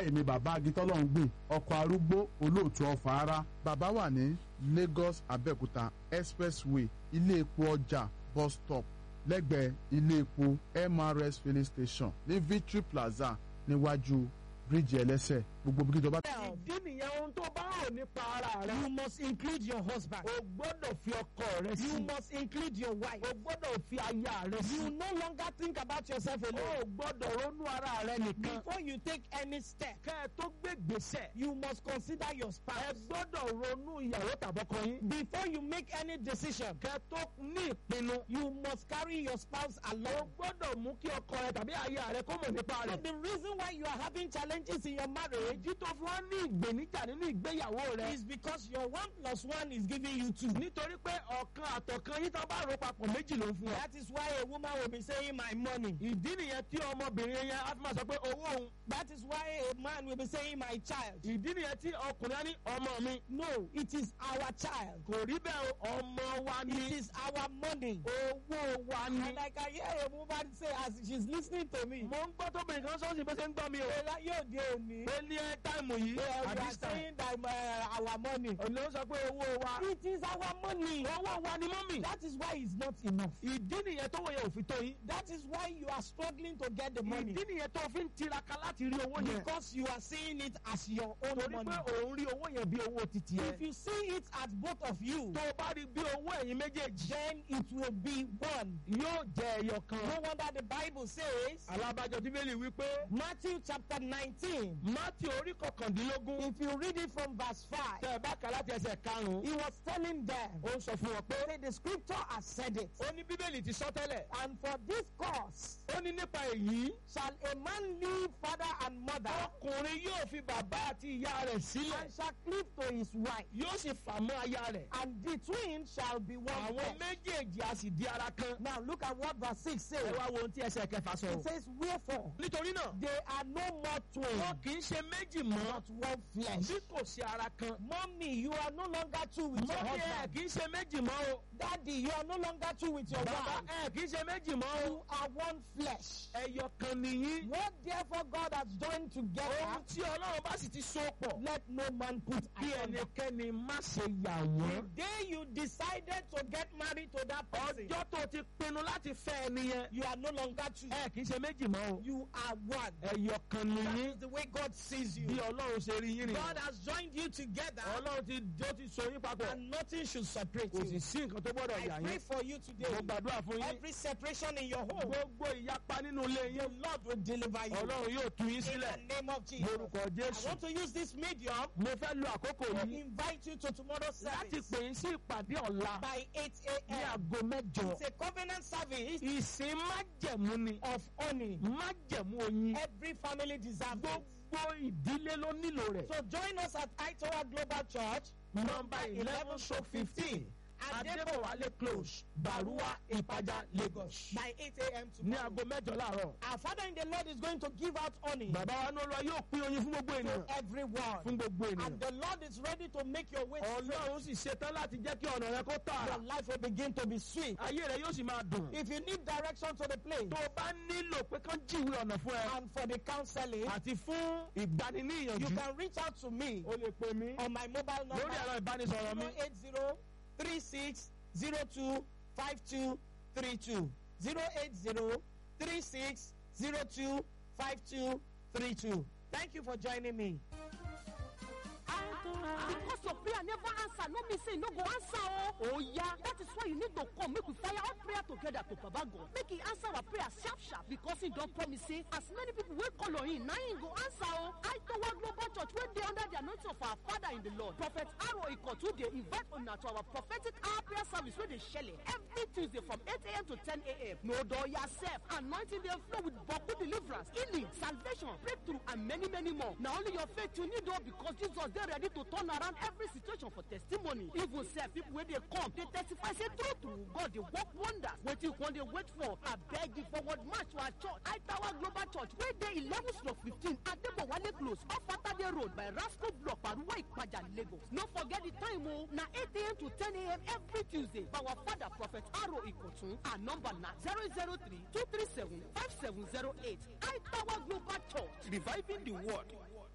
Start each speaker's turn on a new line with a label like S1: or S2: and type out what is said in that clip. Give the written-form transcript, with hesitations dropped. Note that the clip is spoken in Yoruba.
S1: èmi bàbá agitọ́lọ́ngbìn ọkọ̀ arúgbó olóòtú ọ̀fà ara. bàbá wà ní Lagos Abẹ́òkúta expressway ilé epo ọjà bus stop lẹ́gbẹ̀ẹ́ ilé epo MRS filling station ní Victory Plaza níwájú bíríìjì ẹlẹ́sẹ̀ gbogbo bí kíjọba.
S2: ìdí nìyẹn ohun tó bá rò nípa ara rẹ.
S3: You must include your husband.
S2: o gbọ́dọ̀ fi ọkọ rẹ sí.
S3: You must include your wife.
S2: o gbọ́dọ̀ fi aya rẹ sí.
S3: You no longer think about yourself alone.
S2: o gbọ́dọ̀ ronú ara rẹ nìkan.
S3: Before you take any step,
S2: kẹ́ ẹ tó gbé gbèsè.
S3: you must consider your
S2: ẹ
S3: spouse.
S2: gbọ́dọ̀ ronú ìyàwó tàbọ́kọ yín.
S3: Before you make any decision,
S2: kẹ́ ẹ tó ní ìpinnu.
S3: you must carry your spouse
S2: o
S3: along.
S2: gbọ́dọ̀ mú kí ọkọ rẹ tàbí aya rẹ kó mọ̀ nípa
S3: So
S2: rẹ̀.
S3: the reason why you are having challenges in your marriage
S2: ìdí tó fún wa ní ìgbéníjà nínú ìgbéyàwó rẹ.
S3: is because your 1 + 1 is giving you 2.
S2: nítorí pé ọ̀kan àtọ̀kan yín tó bá rò papọ̀ méjì ló ń fún wa.
S3: That is why a woman will be saying my money.
S2: ìdí nìyẹn tí ọmọbìnrin yẹn á fi máa sọ pé owó òun.
S3: That is why a man will be saying my child.
S2: ìdí nìyẹn tí ọkùnrin á ní ọmọ mi.
S3: No, it is our child.
S2: kò rí bẹ́ẹ̀ o, ọmọ wa
S3: It
S2: ni.
S3: is our money.
S2: owó wa ni.
S3: And I can hear a woman say as she's listening to me,
S2: mo ń gbọ́ tóbìnrin kan sọ́ọ́sì bó ṣe ń gbọ́ mi o.
S3: "Ela yóò dé òní."
S2: pé ní ẹ táìmù yìí.
S3: We are
S2: àbí sàn.
S3: saying that our money.
S2: òní ló sọ pé owó wa.
S3: It is our money.
S2: owó wa ni mọ́mì.
S3: That is why it's not enough.
S2: ìdí nìyẹn tó wọ yẹn ò fi tó yín.
S3: That is why you are struggling to get the money.
S2: ìdí nìyẹn tó fi ń tiraka láti rí owó yẹn.
S3: Because you are seeing it as your own
S2: torí
S3: money.
S2: pé òun rí owó yẹn bí owó titi
S3: If
S2: ẹ.
S3: you see it as both of you,
S2: tó o bá rí bí owó ẹ̀yin méjèèjì.
S3: then it will be one.
S2: yóò jẹ ẹyọ
S3: No
S2: kan.
S3: wonder the Bible says,
S2: alábàjọ bíbélì wípé.
S3: Matthew chapter 19,
S2: Mátì orí kọkàndínlógún.
S3: if you read it from verse 5,
S2: tẹ ẹ bá kà láti ẹsẹ̀ karùn-ún.
S3: he was telling them,
S2: ó ń sọ fún wọn pé.
S3: say the scripture has said it.
S2: ó ní bíbélì ti sọ tẹ́lẹ̀.
S3: And for this cause
S2: ó ní nípa èyí.
S3: shall a man leave father and mother
S2: ọkùnrin yóò fi bàbá àti ìyá rẹ̀ sílẹ̀.
S3: and shall cleave to his wife,
S2: yóò sì fà mọ́ aya rẹ̀.
S3: and the twin shall be one
S2: àwọn
S3: flesh.
S2: méjèèjì a sì di ara kan.
S3: Now look at what verse 6 says.
S2: ẹ wá wo ohun tí ẹsẹ̀ kẹfà sọ.
S3: It says, wherefore
S2: nítorí náà.
S3: they are no more
S2: wọn
S3: twins,
S2: kì í ṣe méjì mọ́.
S3: but one flesh.
S2: bí kò sí ara kan.
S3: Mommy, you are no longer two with your
S2: mọ́mí ẹ̀
S3: husband.
S2: kì í ṣe méjì mọ́ o.
S3: Daddy, you are no longer two with your
S2: bàbá
S3: wife.
S2: ẹ̀ kì í ṣe méjì mọ́
S3: You
S2: o.
S3: are one flesh.
S2: ẹyọ kan nìyí.
S3: What therefore God has joined together,
S2: ohun tí ọlọ́run bá sì ti so pọ̀.
S3: let no man put
S2: kí
S3: asunder.
S2: ẹnikẹ́ni má ṣe yà
S3: The
S2: wọ́n.
S3: day you decided to get married to that person,
S2: ọjọ́ tó ti pinnu láti fẹ́ ẹni yẹn.
S3: you are no longer two.
S2: ẹ kì í ṣe méjì mọ́ o.
S3: You are one.
S2: ẹyọ kan
S3: That
S2: nìyí.
S3: is the way God sees you.
S2: bí ọlọ́run ṣe rí yín
S3: God
S2: nìyẹn.
S3: has joined you together,
S2: ọlọ́run ti so yín papọ̀.
S3: and nothing should separate
S2: kò sì
S3: you.
S2: sí nǹkan tó gbọ́dọ̀
S3: I
S2: yà
S3: pray
S2: yín.
S3: for you today.
S2: mo gbàdúrà fún yín.
S3: Every separation in your home,
S2: gbogbo ìyapa nínú ilé
S3: the
S2: yín.
S3: Lord will deliver you.
S2: ọlọ́run yóò tú yín
S3: In
S2: sílẹ̀.
S3: the name of Jesus.
S2: lórúkọ
S3: I
S2: jésù.
S3: want to use this medium
S2: mo fẹ́ lo àkókò
S3: to
S2: yìí
S3: invite you to tomorrow's
S2: láti
S3: service
S2: pè yín sí ìpàdé ọ̀la
S3: by 8
S2: ní
S3: a.m.
S2: aago mẹ́jọ.
S3: It's a covenant service
S2: ìsìn májẹ̀mú ni.
S3: of honey.
S2: májẹ̀mú oyin.
S3: Every family deserves it.
S2: gbogbo ìdílé ló nílò rẹ̀.
S3: So join us at Itowa Global Church,
S2: number 11/15 adébọ̀wálé close barua ìpàjà lagos.
S3: by 8 a.m.
S2: ní
S3: tomorrow.
S2: aago mẹ́jọ láàárọ̀.
S3: Our Father in the Lord is going to give out honey
S2: bàbá wa ní olúwa yóò pín oyin fún gbogbo
S3: to
S2: ènìyàn.
S3: everyone.
S2: fún gbogbo
S3: And
S2: ènìyàn.
S3: the Lord is ready to make your way straight.
S2: ọlọ́run sì ṣetán láti jẹ́ kí ọ̀nà rẹ kó
S3: Your
S2: tààrà.
S3: life will begin to be sweet.
S2: ayé rẹ yóò sì máa dùn.
S3: If you need direction to the place
S2: tó o bá nílò pé kán jíwèé ọ̀nà fún ẹ.
S3: and for the counseling,
S2: àti fún
S3: you
S2: ìgbaniníyànjú.
S3: can reach out to me
S2: o lè pè mí
S3: on my mobile
S2: lórí
S3: number
S2: ẹ̀rọ ìbánisọ̀rọ̀ mi.
S3: 08036025232. 08036025232. Thank you for joining me.
S4: Because your prayer never answer, no mean say no go answer. Oh yeah, that is why you need to come. Make we fire all prayer together to Baba God. Make he answer our prayer sharp. Because he don't promise say as many people will call on him, now he go answer. Itowa Global Church wey dey under the anointing of our Father in the Lord, Prophet Aro Ikotu, dey invite una to our prophetic hour prayer service wey dey shele every Tuesday from 8 a.m. to 10 a.m. No door yourself, anointing dey flow with boku deliverance, healing, salvation, breakthrough, and many more. Now only your faith you need though, because Jesus dey ready to turn around every situation for testimony. Even say people wey dey come, they testify say true God dey work wonders. Wetin you wan dey wait for? I beg you forward march to our church, Itowa Global Church, wey dey 11/15 Adebowale Close, off Atade Road by Rasco Block, Baruwa Ipaja, Lagos. No forget the time o, na 8 a.m. to 10 a.m. every Tuesday. By our Father Prophet Aro Ikotun, our number na 003-237-5708. Itowa Global Church, reviving the word.